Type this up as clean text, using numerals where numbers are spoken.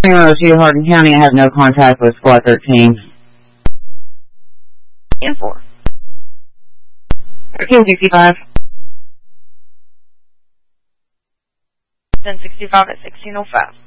2 Hardin County, I have no contact with Squad 13. And 4. 1365. 1065 at 1605.